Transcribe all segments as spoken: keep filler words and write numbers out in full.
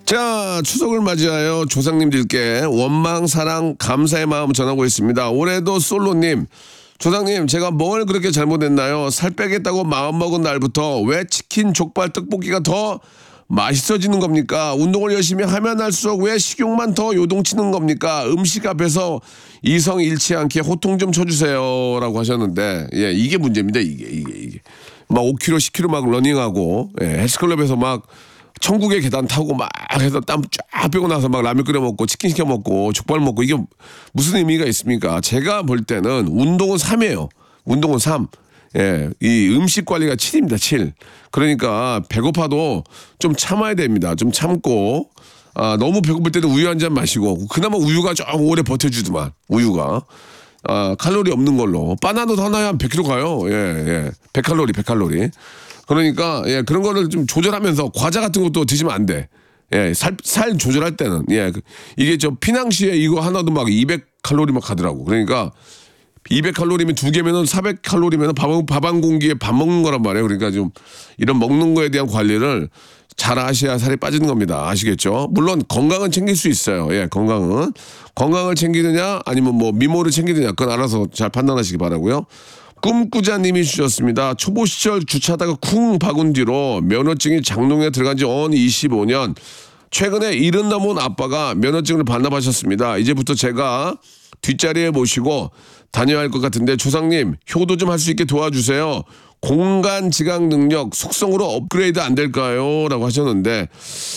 자, 추석을 맞이하여 조상님들께 원망, 사랑, 감사의 마음 전하고 있습니다. 올해도 솔로님, 조상님, 제가 뭘 그렇게 잘못했나요? 살 빼겠다고 마음먹은 날부터 왜 치킨, 족발, 떡볶이가 더 맛있어지는 겁니까? 운동을 열심히 하면 할수록 왜 식욕만 더 요동치는 겁니까? 음식 앞에서 이성 잃지 않게 호통 좀 쳐주세요. 라고 하셨는데, 예, 이게 문제입니다. 이게, 이게, 이게. 막 오 킬로미터, 십 킬로미터 막 러닝하고, 예, 헬스클럽에서 막 천국의 계단 타고 막 해서 땀 쫙 빼고 나서 막 라면 끓여 먹고 치킨 시켜 먹고 족발 먹고 이게 무슨 의미가 있습니까? 제가 볼 때는 운동은 삼이에요. 운동은 삼. 예, 이 음식 관리가 칠입니다. 칠. 그러니까 배고파도 좀 참아야 됩니다. 좀 참고 아, 너무 배고플 때는 우유 한 잔 마시고 그나마 우유가 좀 오래 버텨주더만 우유가. 아, 칼로리 없는 걸로. 바나나도 하나에 한 백 킬로그램 가요. 예, 예. 백 칼로리, 백 칼로리. 그러니까, 예, 그런 거를 좀 조절하면서 과자 같은 것도 드시면 안 돼. 예, 살, 살 조절할 때는. 예, 그, 이게 저 피낭시에 이거 하나도 막 이백 칼로리 막 가더라고. 그러니까 이백 칼로리면 두 개면은 사백 칼로리면 밥, 밥 한 공기에 밥 먹는 거란 말이에요. 그러니까 좀 이런 먹는 거에 대한 관리를 잘 하셔야 살이 빠지는 겁니다. 아시겠죠? 물론 건강은 챙길 수 있어요. 예, 건강은. 건강을 챙기느냐 아니면 뭐 미모를 챙기느냐 그건 알아서 잘 판단하시기 바라고요. 꿈꾸자님이 주셨습니다. 초보 시절 주차하다가 쿵 박은 뒤로 면허증이 장롱에 들어간 지 언 이십오 년. 최근에 일흔 넘은 아빠가 면허증을 반납하셨습니다. 이제부터 제가 뒷자리에 모시고 다녀야 할 것 같은데 조상님 효도 좀 할 수 있게 도와주세요. 공간 지각 능력 속성으로 업그레이드 안 될까요? 라고 하셨는데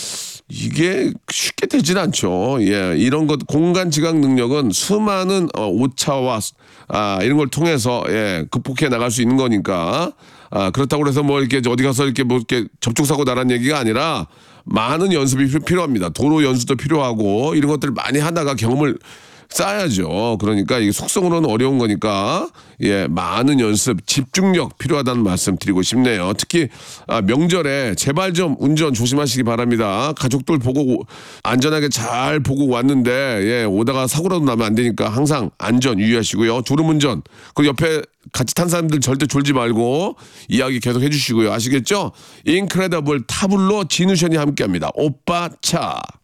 이게 쉽게 되진 않죠. 예, 이런 것 공간 지각 능력은 수많은 어, 오차와 아, 이런 걸 통해서 예, 극복해 나갈 수 있는 거니까 아, 그렇다고 해서 뭐 이렇게 어디 가서 이렇게 뭐 이렇게 접촉사고 나란 얘기가 아니라 많은 연습이 필요합니다. 도로 연수도 필요하고 이런 것들을 많이 하다가 경험을 쌓아야죠. 그러니까 이게 속성으로는 어려운 거니까 예 많은 연습, 집중력 필요하다는 말씀 드리고 싶네요. 특히 아, 명절에 제발 좀 운전 조심하시기 바랍니다. 가족들 보고 안전하게 잘 보고 왔는데 예 오다가 사고라도 나면 안 되니까 항상 안전 유의하시고요. 졸음운전 그리고 옆에 같이 탄 사람들 절대 졸지 말고 이야기 계속 해주시고요. 아시겠죠? 인크레더블 타블로 진우션이 함께합니다. 오빠 차.